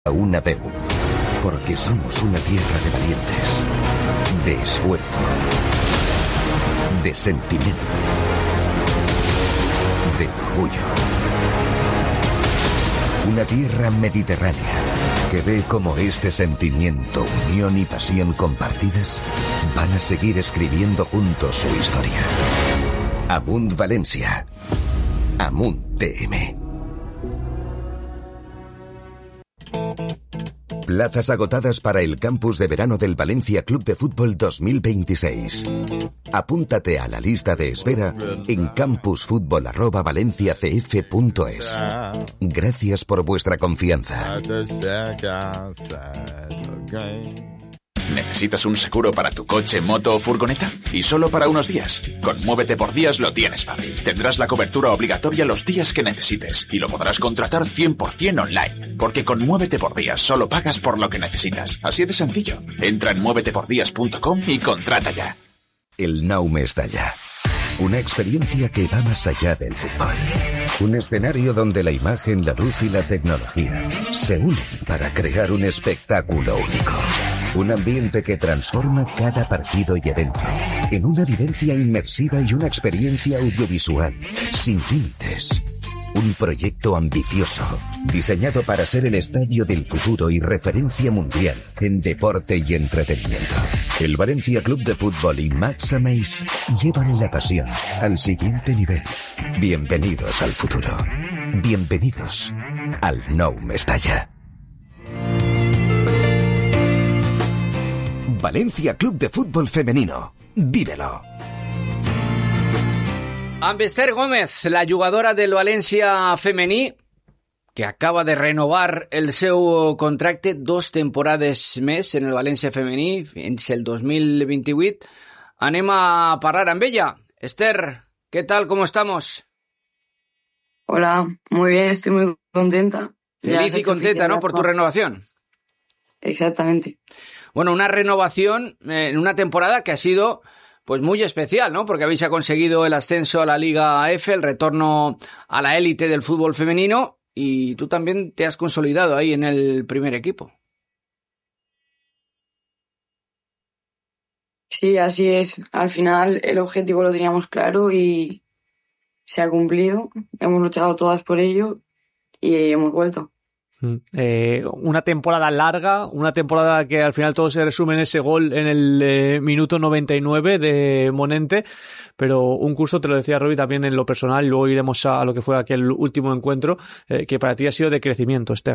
una veu, porque somos una tierra de valientes, de esfuerzo, de sentimiento, de orgullo. Una tierra mediterránea que ve cómo este sentimiento, unión y pasión compartidas van a seguir escribiendo juntos su historia. Amunt Valencia. Amunt TM. Plazas agotadas para el campus de verano del Valencia Club de Fútbol 2026. Apúntate a la lista de espera en campusfutbol@valenciacf.es. Gracias por vuestra confianza. ¿Necesitas un seguro para tu coche, moto o furgoneta? Y solo para unos días. Con Muévete por Días lo tienes fácil. Tendrás la cobertura obligatoria los días que necesites y lo podrás contratar 100% online. Porque con Muévete por Días solo pagas por lo que necesitas. Así de sencillo. Entra en muévetepordías.com y contrata ya. El Nou Mestalla. Una experiencia que va más allá del fútbol. Un escenario donde la imagen, la luz y la tecnología se unen para crear un espectáculo único. Un ambiente que transforma cada partido y evento en una vivencia inmersiva y una experiencia audiovisual sin límites. Un proyecto ambicioso, diseñado para ser el estadio del futuro y referencia mundial en deporte y entretenimiento. El Valencia Club de Fútbol y Max Ameis llevan la pasión al siguiente nivel. Bienvenidos al futuro. Bienvenidos al Nou Mestalla. Valencia Club de Fútbol Femenino. Vívelo. Amb Esther Gómez, la jugadora del València femení, que acaba de renovar el seu contracte 2 temporades més en el València femení, fins el 2028. Anem a parlar amb ella. Esther, ¿qué tal? ¿Cómo estamos? Hola, muy bien, estoy muy contenta. Feliz y contenta, ¿no? Por tu renovación. Exactamente. Bueno, una renovación en una temporada que ha sido pues muy especial, ¿no? Porque habéis conseguido el ascenso a la Liga F, el retorno a la élite del fútbol femenino, y tú también te has consolidado ahí en el primer equipo. Sí, así es. Al final el objetivo lo teníamos claro y se ha cumplido. Hemos luchado todas por ello y hemos vuelto. Una temporada larga, una temporada que al final todo se resume en ese gol en el minuto 99 de Monente, pero un curso, te lo decía Robbie, también en lo personal, y luego iremos a lo que fue aquel último encuentro, que para ti ha sido de crecimiento, Esther.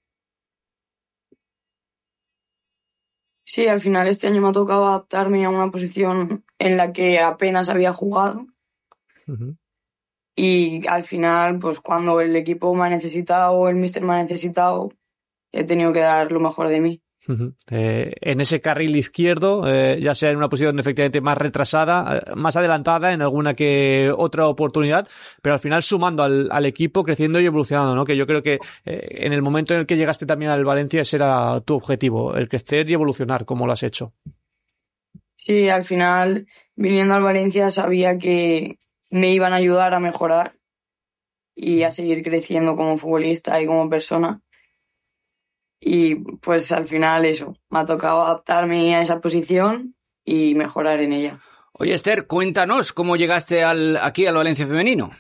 Sí, al final este año me ha tocado adaptarme a una posición en la que apenas había jugado. Uh-huh. Y al final, pues cuando el equipo me ha necesitado, el míster me ha necesitado, he tenido que dar lo mejor de mí. Uh-huh. En ese carril izquierdo, ya sea en una posición efectivamente más retrasada, más adelantada en alguna que otra oportunidad, pero al final sumando al equipo, creciendo y evolucionando, ¿no? Que yo creo que en el momento en el que llegaste también al Valencia ese era tu objetivo, el crecer y evolucionar, como lo has hecho. Sí, al final, viniendo al Valencia sabía que me iban a ayudar a mejorar y a seguir creciendo como futbolista y como persona. Y pues al final eso, me ha tocado adaptarme a esa posición y mejorar en ella. Oye, Esther, cuéntanos cómo llegaste aquí al Valencia femenino.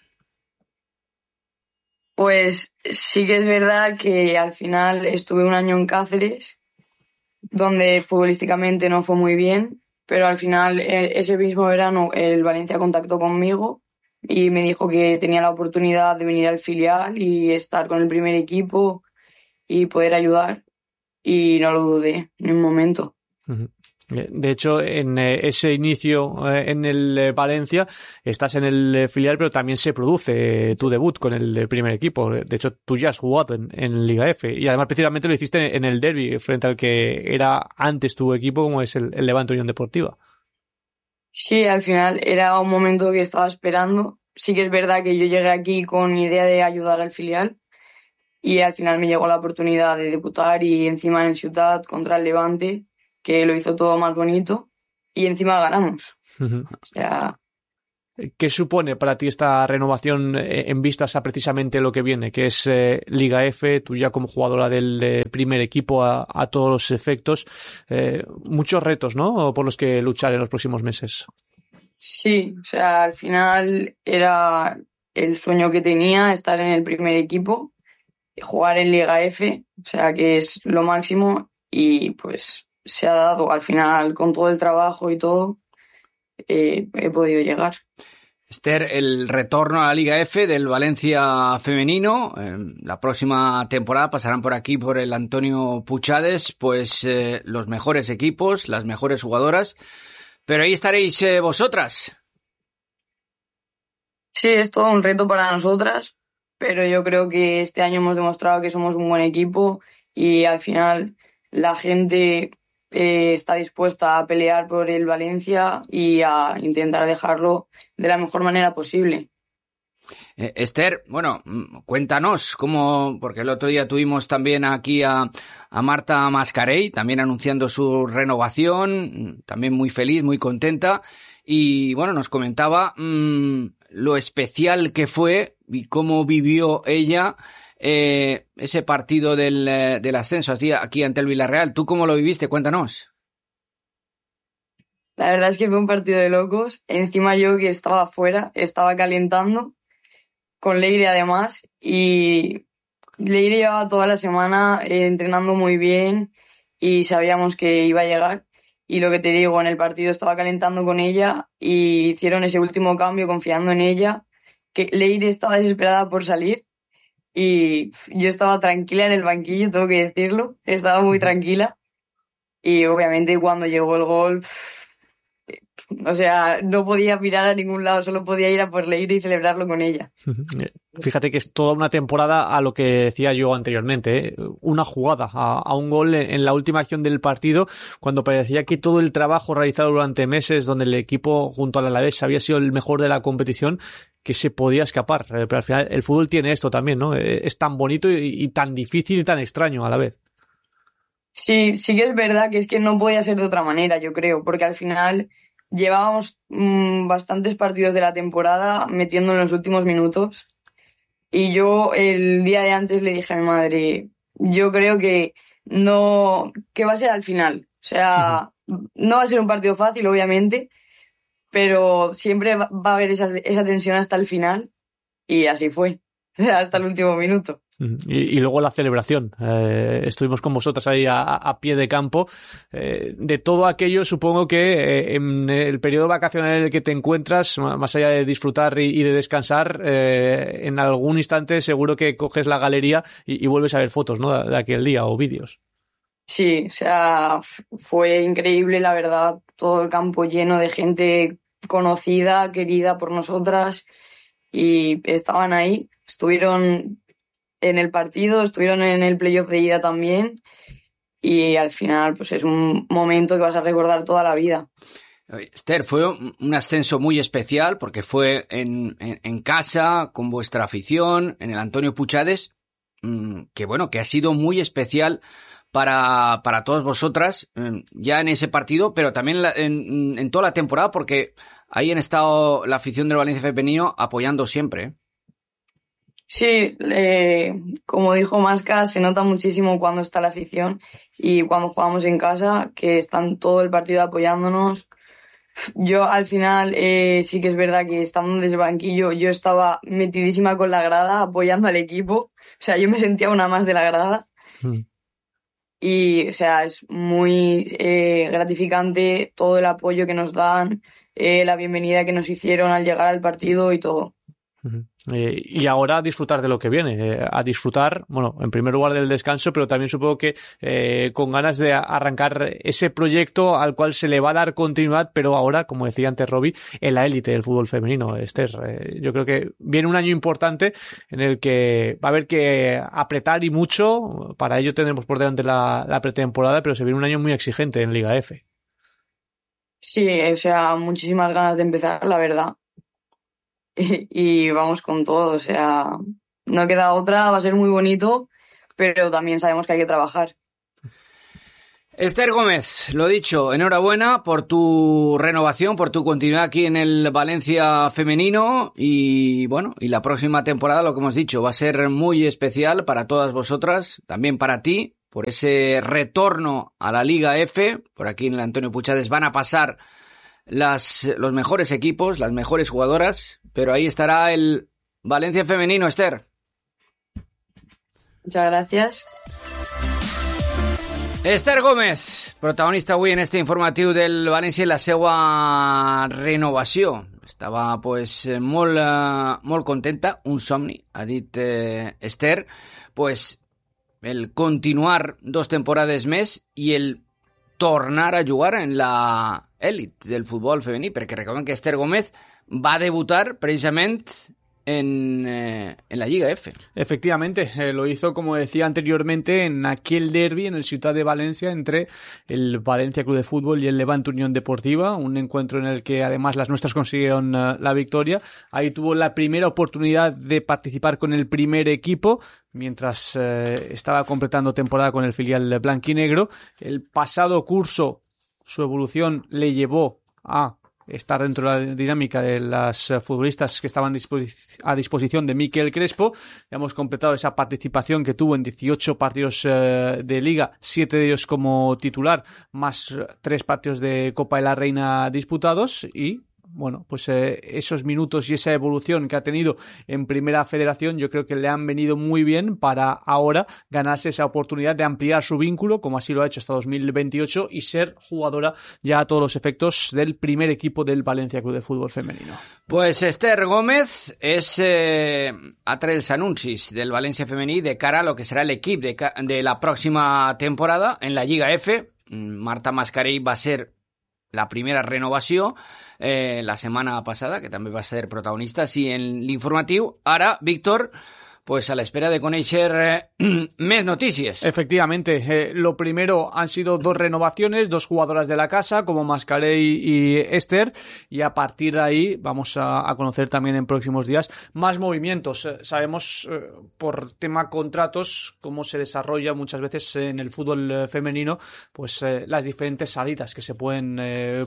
Pues sí que es verdad que al final estuve un año en Cáceres, donde futbolísticamente no fue muy bien, pero al final ese mismo verano el Valencia contactó conmigo y me dijo que tenía la oportunidad de venir al filial y estar con el primer equipo y poder ayudar, y no lo dudé ni un momento. Uh-huh. De hecho, en ese inicio en el Valencia estás en el filial, pero también se produce tu debut con el primer equipo. De hecho, tú ya has jugado en Liga F y además precisamente lo hiciste en el derbi frente al que era antes tu equipo, como es el Levante Unión Deportiva. Sí, al final era un momento que estaba esperando. Sí que es verdad que yo llegué aquí con idea de ayudar al filial y al final me llegó la oportunidad de debutar y encima en el Ciutat contra el Levante, que lo hizo todo más bonito y encima ganamos. Uh-huh. O sea, ¿Qué supone para ti esta renovación en vistas a precisamente lo que viene, que es Liga F, tú ya como jugadora del primer equipo a todos los efectos? Muchos retos, ¿no?, por los que luchar en los próximos meses. Sí, o sea, al final era el sueño que tenía, estar en el primer equipo, jugar en Liga F, o sea, que es lo máximo, y pues se ha dado al final con todo el trabajo y todo, he podido llegar. Esther, el retorno a la Liga F del Valencia femenino. La próxima temporada pasarán por aquí, por el Antonio Puchades, pues los mejores equipos, las mejores jugadoras. Pero ahí estaréis vosotras. Sí, es todo un reto para nosotras, pero yo creo que este año hemos demostrado que somos un buen equipo y al final la gente está dispuesta a pelear por el Valencia y a intentar dejarlo de la mejor manera posible. Esther, bueno, cuéntanos cómo, porque el otro día tuvimos también aquí a Marta Mascarell, también anunciando su renovación, también muy feliz, muy contenta, y bueno, nos comentaba lo especial que fue y cómo vivió ella ese partido del ascenso aquí ante el Villarreal. ¿Tú cómo lo viviste? Cuéntanos. La verdad es que fue un partido de locos. Encima yo que estaba afuera, estaba calentando con Leire además, y Leire llevaba toda la semana entrenando muy bien y sabíamos que iba a llegar. Y lo que te digo, en el partido estaba calentando con ella y hicieron ese último cambio confiando en ella, que Leire estaba desesperada por salir y yo estaba tranquila en el banquillo, tengo que decirlo, estaba muy tranquila y obviamente cuando llegó el gol, o sea, no podía mirar a ningún lado, solo podía ir a por Leire y celebrarlo con ella. Fíjate que es toda una temporada a lo que decía yo anteriormente, ¿eh? Una jugada a un gol en la última acción del partido, cuando parecía que todo el trabajo realizado durante meses, donde el equipo junto al Alavés había sido el mejor de la competición, que se podía escapar. Pero al final el fútbol tiene esto también, ¿no? Es tan bonito y tan difícil y tan extraño a la vez. Sí, sí que es verdad que es que no podía ser de otra manera, yo creo, porque al final llevábamos bastantes partidos de la temporada metiendo en los últimos minutos y yo el día de antes le dije a mi madre, yo creo que no, que va a ser al final, o sea, no va a ser un partido fácil, obviamente, pero siempre va a haber esa tensión hasta el final y así fue, o sea, hasta el último minuto. Y luego la celebración. Estuvimos con vosotras ahí a pie de campo. De todo aquello, supongo que en el periodo vacacional en el que te encuentras, más allá de disfrutar y de descansar, en algún instante seguro que coges la galería y vuelves a ver fotos, ¿no?, de aquel día o vídeos. Sí, o sea, fue increíble, la verdad, todo el campo lleno de gente conocida, querida por nosotras y estaban ahí, estuvieron en el partido, estuvieron en el playoff de ida también y al final pues es un momento que vas a recordar toda la vida. Esther, fue un ascenso muy especial porque fue en casa, con vuestra afición, en el Antonio Puchades, que bueno, que ha sido muy especial para todas vosotras, ya en ese partido, pero también en toda la temporada, porque ahí han estado la afición del Valencia femenino apoyando siempre, ¿eh? Sí, como dijo Masca, se nota muchísimo cuando está la afición y cuando jugamos en casa, que están todo el partido apoyándonos. Yo al final sí que es verdad que estando desde el banquillo yo estaba metidísima con la grada apoyando al equipo, o sea, yo me sentía una más de la grada y o sea, es muy gratificante todo el apoyo que nos dan, la bienvenida que nos hicieron al llegar al partido y todo. Y ahora a disfrutar de lo que viene, a disfrutar, bueno, en primer lugar del descanso, pero también supongo que con ganas de arrancar ese proyecto al cual se le va a dar continuidad, pero ahora, como decía antes Robbie, en la élite del fútbol femenino. Esther, yo creo que viene un año importante en el que va a haber que apretar y mucho. Para ello tendremos por delante la pretemporada, pero se viene un año muy exigente en Liga F. Sí, o sea, muchísimas ganas de empezar, la verdad. Y vamos con todo, o sea, no queda otra, va a ser muy bonito, pero también sabemos que hay que trabajar. Esther Gómez, lo dicho, enhorabuena por tu renovación, por tu continuidad aquí en el Valencia femenino y bueno, y la próxima temporada, lo que hemos dicho, va a ser muy especial para todas vosotras, también para ti, por ese retorno a la Liga F. Por aquí en el Antonio Puchades van a pasar los mejores equipos, las mejores jugadoras, pero ahí estará el Valencia femenino, Esther. Muchas gracias. Esther Gómez, protagonista avui en este informatiu del València i la seva renovació. Estava pues molt contenta, un somni, ha dit Esther, pues el continuar 2 temporades més i el tornar a jugar en la elit del futbol femení, perquè recordem que Esther Gómez va debutar precisament en la Liga F. Efectivamente, lo hizo, como decía anteriormente, en aquel derbi en el Ciutat de Valencia entre el Valencia Club de Fútbol y el Levante Unión Deportiva, un encuentro en el que además las nuestras consiguieron la victoria. Ahí tuvo la primera oportunidad de participar con el primer equipo, mientras estaba completando temporada con el filial blanquinegro. El pasado curso, su evolución le llevó a estar dentro de la dinámica de las futbolistas que estaban a disposición de Miquel Crespo. Hemos completado esa participación que tuvo en 18 partidos de Liga, 7 de ellos como titular, más 3 partidos de Copa de la Reina disputados y bueno, pues esos minutos y esa evolución que ha tenido en Primera Federación yo creo que le han venido muy bien para ahora ganarse esa oportunidad de ampliar su vínculo, como así lo ha hecho hasta 2028, y ser jugadora ya a todos los efectos del primer equipo del Valencia Club de Fútbol femenino. Pues Esther Gómez és altre dels anuncis del València femení de cara a lo que serà l'equip de la pròxima temporada en la Lliga F. Marta Mascarell va ser la primera renovació la setmana passada, que també va ser protagonista, sí, en l'informatiu. Ara, Víctor, pues a la espera de conèixer més notícies. Efectivamente, lo primero han sido 2 renovaciones, 2 jugadoras de la casa, como Mascarell y Esther, y a partir de ahí vamos a conocer también en próximos días más movimientos. Sabemos por tema contratos cómo se desarrolla muchas veces en el fútbol femenino, pues las diferentes salidas que se pueden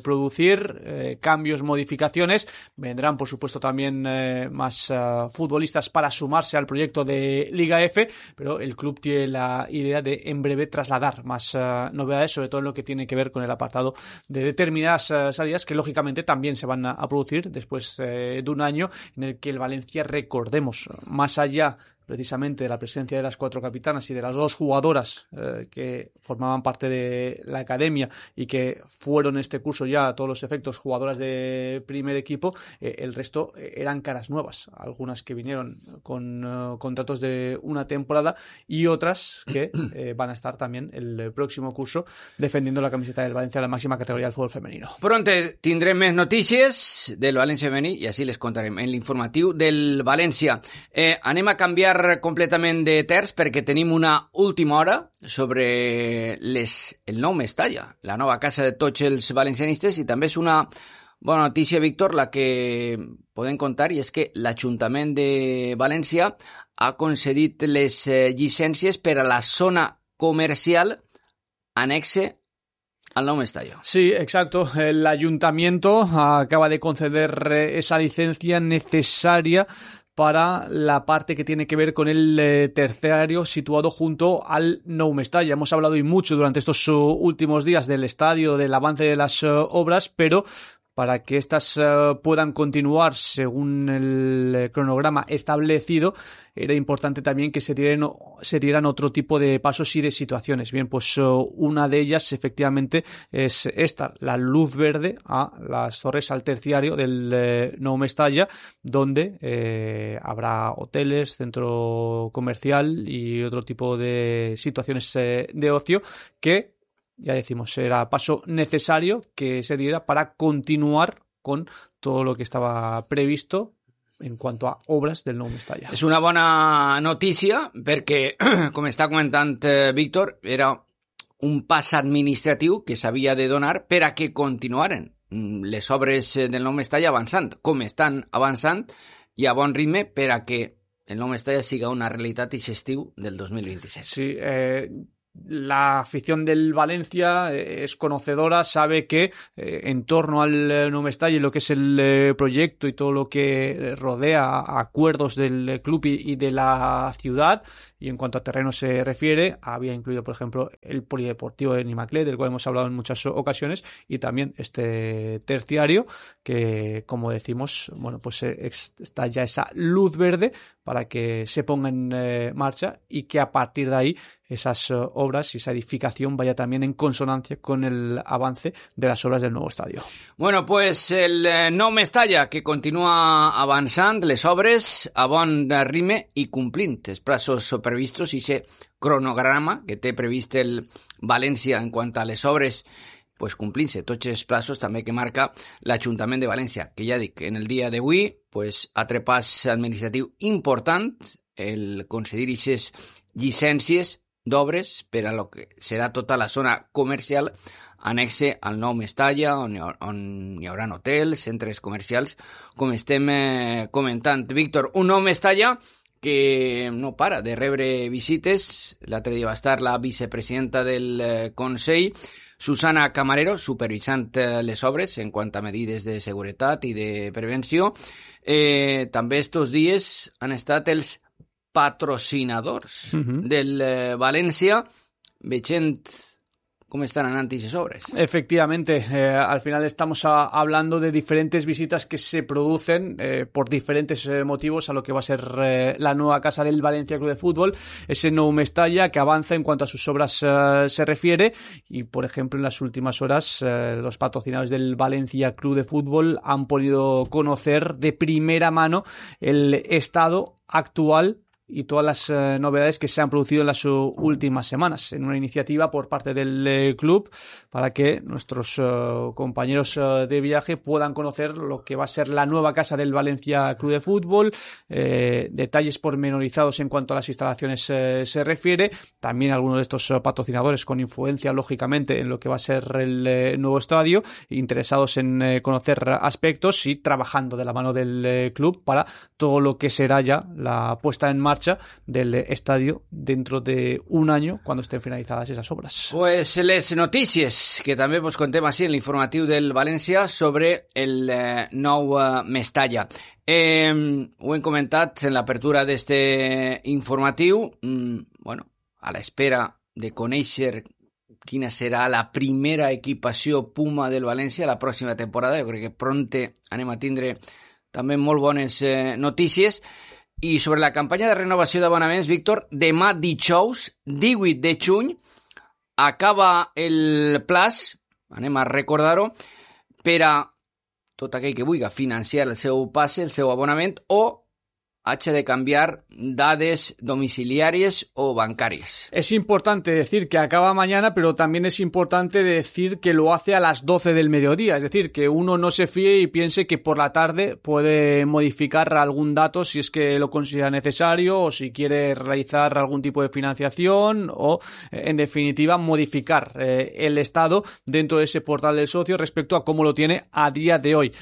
producir, cambios, modificaciones. Vendrán, por supuesto, también más futbolistas para sumarse al proyecto de Liga F, pero el club tiene la idea de en breve trasladar más novedades, sobre todo en lo que tiene que ver con el apartado de determinadas salidas que lógicamente también se van a producir después de un año en el que el Valencia, recordemos, más allá precisamente de la presencia de las 4 capitanas y de las 2 jugadoras que formaban parte de la academia y que fueron este curso ya a todos los efectos jugadoras de primer equipo, el resto eran caras nuevas, algunas que vinieron con contratos de una temporada y otras que van a estar también el próximo curso defendiendo la camiseta del Valencia en la máxima categoría del fútbol femenino. Pronto tindrem més notícies del València femení i així les contarem en l'informatiu del València. Anem a canviar completament de terç perquè tenim una última hora sobre el nou Mestalla, la nova casa de tots els valencianistes, i també és una bona notícia, Víctor, la que podem contar, i és que l'Ajuntament de València ha concedit les llicències per a la zona comercial anexe al nou Mestalla. Sí, exacto. El ayuntamiento acaba de conceder esa licencia necesaria para la parte que tiene que ver con el terciario situado junto al Nou Mestalla. Hemos hablado y mucho durante estos últimos días del estadio, del avance de las obras, pero para que estas puedan continuar según el cronograma establecido, era importante también que se dieran otro tipo de pasos y de situaciones. Bien, pues una de ellas efectivamente es esta, la luz verde a las torres al terciario del Nou Mestalla, donde habrá hoteles, centro comercial y otro tipo de situaciones de ocio que, ya decimos, era paso necesario que se diera para continuar con todo lo que estaba previsto en cuanto a obras del Nou Mestalla. És una bona notícia perquè, com està comentant Víctor, era un pas administratiu que s'havia de donar per a que continuaren les obres del Nou Mestalla avançant, com estan avançant i a bon ritme per a que el Nou Mestalla siga una realitat aquest estiu del 2027. Sí, la afición del Valencia es conocedora, sabe que en torno al Nou Mestalla y lo que es el proyecto y todo lo que rodea acuerdos del club y de la ciudad, y en cuanto a terreno se refiere, había incluido, por ejemplo, el polideportivo de Nimaclet, del cual hemos hablado en muchas ocasiones, y también este terciario que, como decimos, bueno, pues está ya esa luz verde para que se ponga en marcha y que a partir de ahí esas obras y esa edificación vaya también en consonancia con el avance de las obras del nuevo estadio. Bueno, pues el Nou Mestalla, que continua avançant, les obres a bon ritme i complint els plazos previstos i ese cronograma que té previst el València en quant a les obres, pues complint-se tots els plazos també que marca l'Ajuntament de València, que ja dic, en el dia d'avui pues, ha trepàs administratiu important el concedir aquestes llicències d'obres per a lo que serà tota la zona comercial anexe al Nou Mestalla, on hi haurà hotels, centres comercials, com estem comentant. Víctor, un Nou Mestalla que no para de rebre visites. L'altre dia va estar la vicepresidenta del Consell, Susana Camarero, supervisant les obres en quant a medides de seguretat i de prevenció. També estos dies han estat els patrocinadors del València, veient cómo están anant esas obras. Efectivamente, al final estamos hablando de diferentes visitas que se producen por diferentes motivos a lo que va a ser la nueva casa del Valencia Club de Fútbol, ese Nou Mestalla que avanza en cuanto a sus obras se refiere, y por ejemplo en las últimas horas los patrocinadores del Valencia Club de Fútbol han podido conocer de primera mano el estado actual y todas las novedades que se han producido en las últimas semanas, en una iniciativa por parte del club para que nuestros compañeros de viaje puedan conocer lo que va a ser la nueva casa del Valencia Club de Fútbol, detalles pormenorizados en cuanto a las instalaciones se refiere, también algunos de estos patrocinadores con influencia lógicamente en lo que va a ser el nuevo estadio, interesados en conocer aspectos y trabajando de la mano del club para todo lo que será ya la puesta en marcha del estadio dentro de un año cuando estén finalizadas esas obras. Pues les notícies que també vos contem així en l'informatiu del València sobre el Nou Mestalla. Ho hem comentat en l'apertura d'este informatiu, bueno, a l'espera de conèixer quina serà la primera equipació Puma del València la pròxima temporada. Jo crec que pronte anem a tindre també molt bones notícies. I sobre la campanya de renovació d'abonaments, Víctor, demà dijous, 18 de juny, acaba el plaç, anem a recordar-ho, per a tot aquell que vulgui financiar el seu passe, el seu abonament, o haya de cambiar dades domiciliarias o bancarias. Es importante decir que acaba mañana, pero también es importante decir que lo hace a las 12 del mediodía. Es decir, que uno no se fíe y piense que por la tarde puede modificar algún dato si es que lo considera necesario o si quiere realizar algún tipo de financiación o, en definitiva, modificar el estado dentro de ese portal del socio respecto a cómo lo tiene a día de hoy.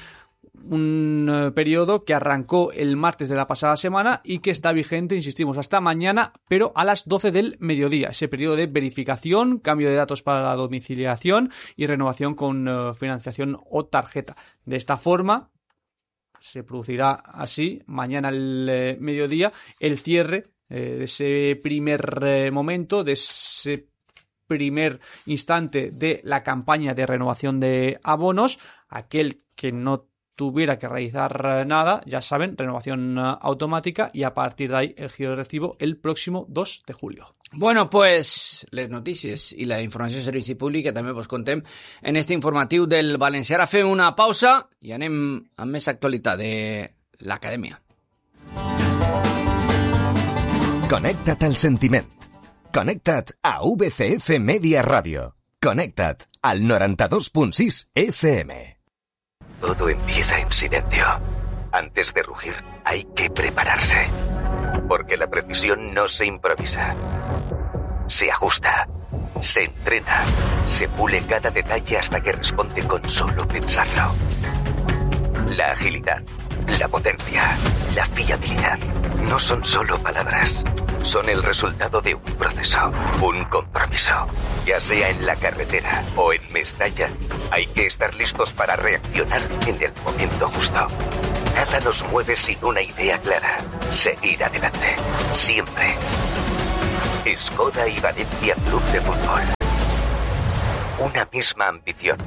Un periodo que arrancó el martes de la pasada semana y que está vigente, insistimos, hasta mañana, pero a las 12 del mediodía. Ese periodo de verificación, cambio de datos para la domiciliación y renovación con financiación o tarjeta. De esta forma, se producirá así mañana al mediodía el cierre de ese primer momento, de ese primer instante de la campaña de renovación de abonos. Aquel que no tuviera que realizar nada, ya saben, renovación automática, y a partir de ahí el giro de recibo el próximo 2 de julio. Bueno, pues les notícies i la informació de servici públic que també vos contem en este informatiu del València. Ara fem una pausa i anem amb més actualitat de l'acadèmia. Connecta't al sentiment. Connecta't a VCF Media Radio. Connecta't al 92.6 FM. Todo empieza en silencio. Antes de rugir, hay que prepararse. Porque la precisión no se improvisa. Se ajusta, se entrena, se pule cada detalle hasta que responde con solo pensarlo. La agilidad, la potencia, la fiabilidad no son solo palabras. son el resultado de un proceso, un compromiso. Ya sea en la carretera o en Mestalla, hay que estar listos para reaccionar en el momento justo. Nada nos mueve sin una idea clara: seguir adelante, siempre. Skoda y Valencia Club de Fútbol. Una misma ambición.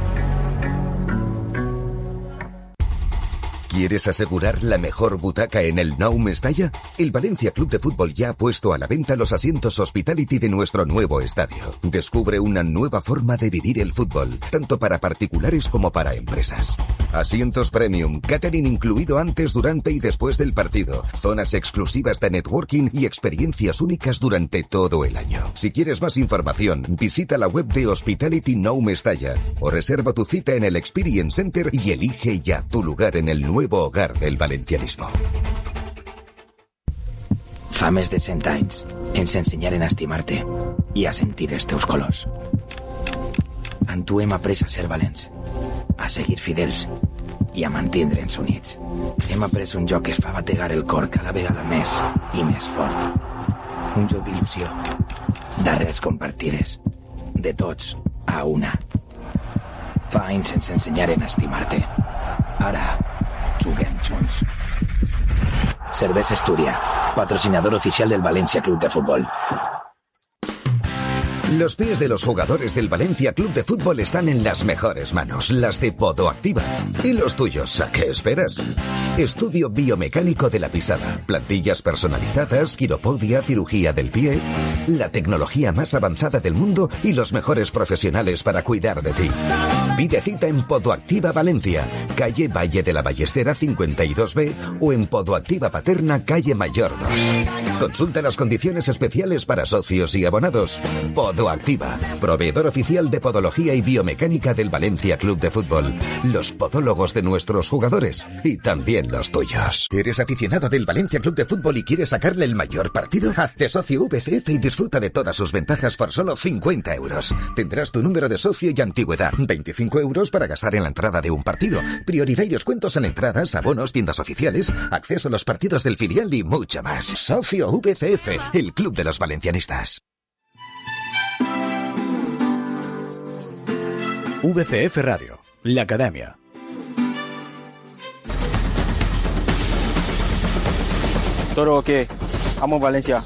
¿Quieres asegurar la mejor butaca en el Nou Mestalla? El Valencia Club de Fútbol ya ha puesto a la venta los asientos Hospitality de nuestro nuevo estadio. Descubre una nueva forma de vivir el fútbol, tanto para particulares como para empresas. Asientos premium, catering incluido antes, durante y después del partido, zonas exclusivas de networking y experiencias únicas durante todo el año. Si quieres más información, visita la web de Hospitality Nou Mestalla o reserva tu cita en el Experience Center y elige ya tu lugar en el nuevo hogar del valencianismo. Fa més de 100 anys ens ensenyaren a estimar-te i a sentir els teus colors. En tu hem après a ser valents, a seguir fidels i a mantindre'ns units. Hem après un joc que es fa bategar el cor cada vegada més i més fort. Un joc d'il·lusió, d'arrels compartides, de tots a una. Fa anys ens ensenyaren a estimar-te. Ara juguem junts. Cervesa Astúria, patrocinador oficial del Valencia Club de Fútbol. Los pies de los jugadores del Valencia Club de Fútbol están en las mejores manos, las de Podoactiva. ¿Y los tuyos? ¿A qué esperas? Estudio biomecánico de la pisada, plantillas personalizadas, quiropodia, cirugía del pie, la tecnología más avanzada del mundo y los mejores profesionales para cuidar de ti. Pide cita en Podoactiva Valencia, calle Valle de la Ballestera 52B o en Podoactiva Paterna, calle Mayor 2. Consulta las condiciones especiales para socios y abonados. Podoactiva, proveedor oficial de podología y biomecánica del Valencia Club de Fútbol. Los podólogos de nuestros jugadores y también los tuyos. ¿Eres aficionado del Valencia Club de Fútbol y quieres sacarle el mayor partido? Hazte socio VCF y disfruta de todas sus ventajas por solo 50 euros. Tendrás tu número de socio y antigüedad, 25 euros para gastar en la entrada de un partido, prioridad y descuentos en entradas, abonos, tiendas oficiales, acceso a los partidos del filial y mucho más. Socio VCF, el club de los valencianistas. VCF Radio, la Academia. Todo ok. Amo Valencia.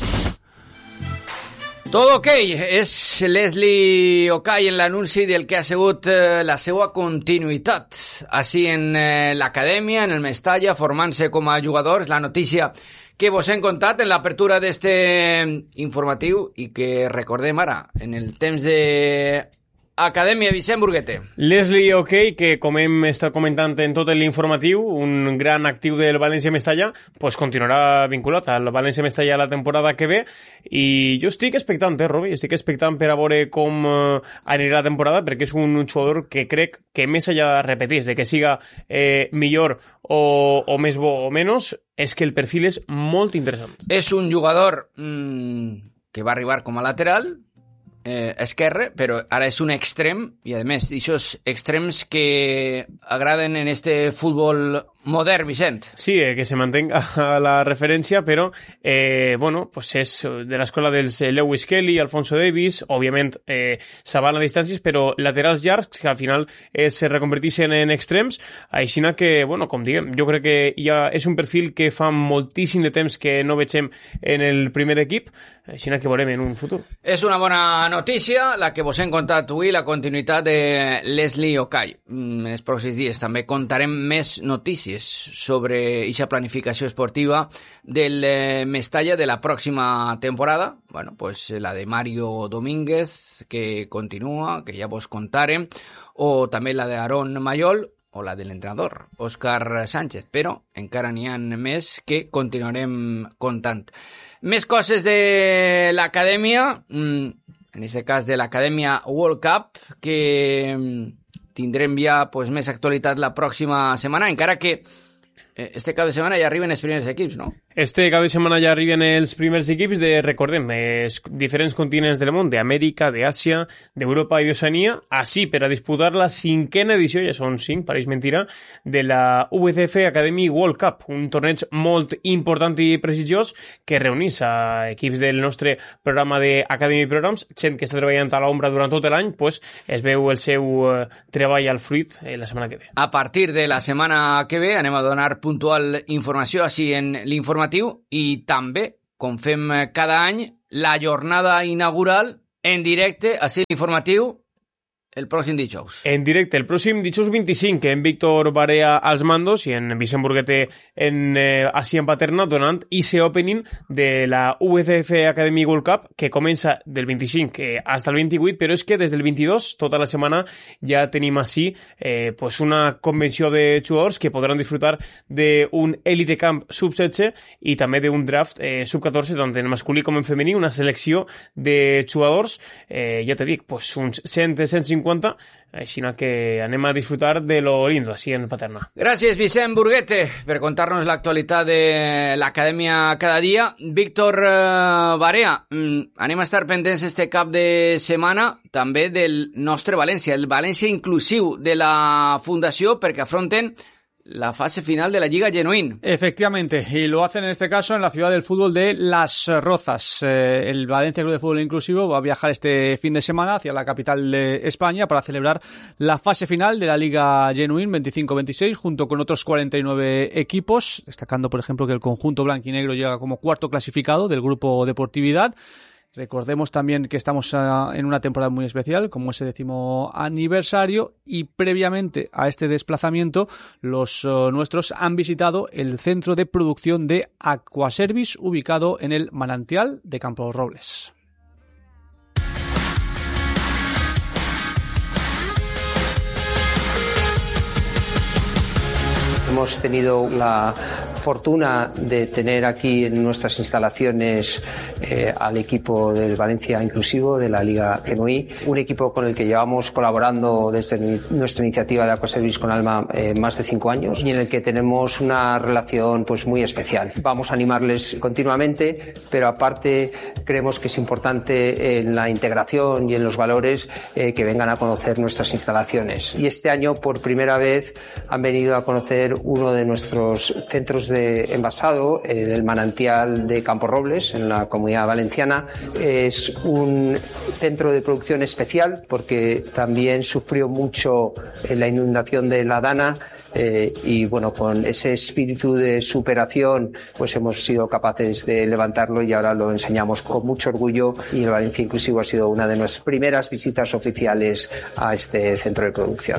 Tot ok, és Leslie Okay en l'anunci del que ha sigut la seva continuïtat així en l'acadèmia, en el Mestalla, formant-se com a jugador. És la notícia que vos hem contat en l'apertura d'este informatiu i que recordem ara, en el temps de Acadèmia Vicent Burguete. Leslie Okay, que com hem estat comentant en tot l'informatiu, un gran actiu del València Mestalla, pues continuarà vinculat al València Mestalla la temporada que ve, i jo estic expectant, Robi, estic expectant per a veure com anirà la temporada, perquè és un jugador que crec que més allà de repetir, de que siga millor o més bo o menys, és que el perfil és molt interessant. És un jugador que va arribar com a lateral, esquerre, però ara és un extrem i a més d'aixòs extrems que agraden en este futbol modern, Vicent. Sí, que se mantenga la referència, però bueno, pues és de l'escola dels Lewis Kelly, Alfonso Davis, òbviament s'avalen a distàncies, però laterals llargs que al final se reconverteixen en extrems, així que, bueno, com diguem, jo crec que ja és un perfil que fa moltíssim de temps que no vegem en el primer equip, així que veurem en un futur. És una bona notícia, la que vos hem contat avui, la continuïtat de Leslie Okay. En els pròxims dies també contarem més notícies sobre aquesta planificació esportiva del Mestalla de la pròxima temporada. Bueno, pues la de Mario Domínguez, que continua, que ja vos contarem, o també la de Aaron Mayol, o la de l'entrenador, Òscar Sánchez, però encara n'hi ha més que continuarem contant. Més coses de l'acadèmia, en aquest cas de l'acadèmia World Cup, que tindrem ja pues, més actualitat la pròxima setmana, encara que este cap de setmana ja arriben els primers equips, no? Este cap de setmana ja arriben els primers equips de, recordem, diferents continents del món, d'Amèrica, d'Àsia, d'Europa i d'Oceania, així per a disputar la 5a edició, ja són 5, pareix mentira, de la VCF Academy World Cup, un torneig molt important i prestigiós que reunís a equips del nostre programa d'Academy Programs, gent que està treballant a l'ombra durant tot l'any, pues es veu el seu treball al fruit la setmana que ve. A partir de la setmana que ve anem a donar puntual informació així en l'informatiu i també, com fem cada any, la jornada inaugural en directe, així l'informatiu, el pròxim dijous. En directe, el pròxim dijous 25, en Víctor Barea als mandos i en Vicent Burguete així en Paterna, donant IC Opening de la VCF Academy World Cup, que comença del 25 hasta el 28, però és que des del 22, tota la setmana, ja tenim així pues una convenció de jugadors que podran disfrutar d'un Elite Camp sub-16 i també d'un draft sub-14, tant en masculí com en femení, una selecció de jugadors, ja te dic, pues uns 100-150, així que anem a disfrutar de lo lindo, així en Paterna. Gràcies, Vicent Burguete, per contar-nos l'actualitat de l'Acadèmia cada dia. Víctor Barea, anem a estar pendents este cap de setmana també del nostre València, el València inclusiu de la Fundació, perquè afronten la fase final de la Liga Genuín. Efectivamente, y lo hacen en este caso en la ciudad del fútbol de Las Rozas. El Valencia Club de Fútbol Inclusivo va a viajar este fin de semana hacia la capital de España para celebrar la fase final de la Liga Genuín 25-26 junto con otros 49 equipos, destacando por ejemplo que el conjunto blanquinegro llega como cuarto clasificado del grupo Deportividad. Recordemos también que estamos en una temporada muy especial, como ese 10º aniversario, y previamente a este desplazamiento los nuestros han visitado el centro de producción de Aquaservice ubicado en el Manantial de Campos Robles. Hemos tenido la fortuna de tener aquí en nuestras instalaciones al equipo del Valencia Inclusivo de la Liga Genuí, un equipo con el que llevamos colaborando desde nuestra iniciativa de Aquaservice con Alma más de 5 años y en el que tenemos una relación pues muy especial. Vamos a animarles continuamente, pero aparte creemos que es importante en la integración y en los valores que vengan a conocer nuestras instalaciones. Y este año por primera vez han venido a conocer uno de nuestros centros de envasado, el Manantial de Campos Robles, en la Comunidad Valenciana. Es un centro de producción especial porque también sufrió mucho en la inundación de la Dana y bueno, con ese espíritu de superación pues hemos sido capaces de levantarlo y ahora lo enseñamos con mucho orgullo y el Valencia Inclusivo ha sido una de nuestras primeras visitas oficiales a este centro de producción.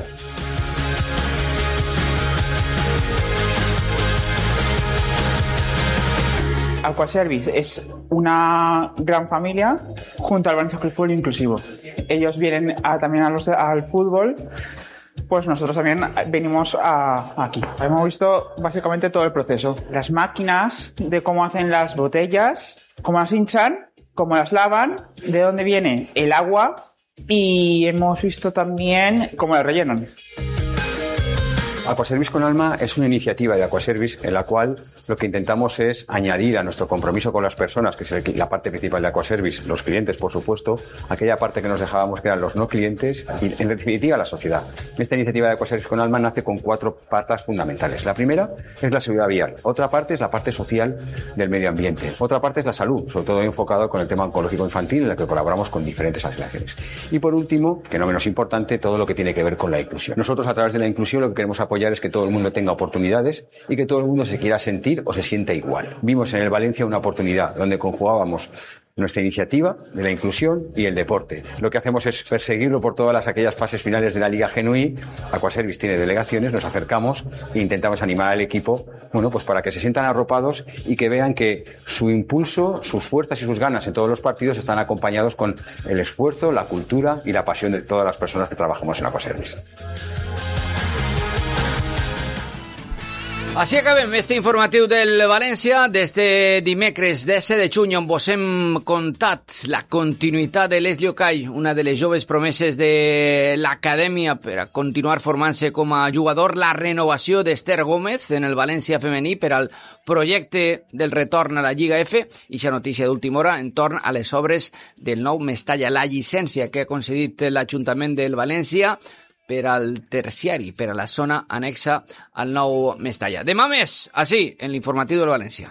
Aquaservice es una gran familia junto al Valencia Club de Fútbol Inclusivo. Ellos vienen también al fútbol, pues nosotros también venimos aquí. Hemos visto básicamente todo el proceso. Las máquinas, de cómo hacen las botellas, cómo las hinchan, cómo las lavan, de dónde viene el agua y hemos visto también cómo la rellenan. Aquaservice con Alma es una iniciativa de Aquaservice en la cual lo que intentamos es añadir a nuestro compromiso con las personas, que es la parte principal de Aquaservice, los clientes, por supuesto, aquella parte que nos dejábamos que eran los no clientes y, en definitiva, la sociedad. Esta iniciativa de Aquaservice con Alma nace con 4 patas fundamentales. La primera es la seguridad vial, otra parte es la parte social del medio ambiente, otra parte es la salud, sobre todo enfocado con el tema oncológico infantil, en el que colaboramos con diferentes asociaciones. Y por último, que no menos importante, todo lo que tiene que ver con la inclusión. Nosotros, a través de la inclusión, lo que queremos apoyar es que todo el mundo tenga oportunidades y que todo el mundo se quiera sentir o se sienta igual. Vimos en el Valencia una oportunidad donde conjugábamos nuestra iniciativa de la inclusión y el deporte. Lo que hacemos es perseguirlo por todas aquellas fases finales de la Liga Genuí. Aquaservice tiene delegaciones, nos acercamos e intentamos animar al equipo, bueno, pues para que se sientan arropados y que vean que su impulso, sus fuerzas y sus ganas en todos los partidos están acompañados con el esfuerzo, la cultura y la pasión de todas las personas que trabajamos en Aquaservice. Així acabem este informatiu del València d'este dimecres 10 de juny, on vos hem contat la continuïtat de Leslie O'Kay, una de les joves promeses de l'acadèmia per a continuar formant-se com a jugador, la renovació d'Ester Gómez en el València femení per al projecte del retorn a la Lliga F, i la notícia d'última hora entorn a les obres del nou Mestalla, la llicència que ha concedit l'Ajuntament del València per al terciari, per a la zona anexa al nou Mestalla. Demà més, així, en l'informatiu del València.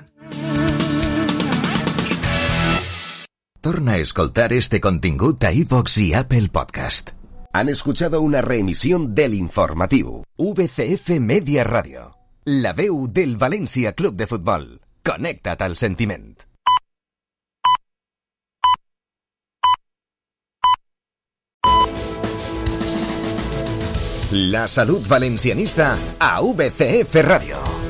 Torna a escoltar este contingut a iVoox y Apple Podcast. Han escuchado una reemisión del informativo VCF Media Radio, la veu del València Club de Futbol. Connecta't al sentiment. La salud valencianista a VCF Radio.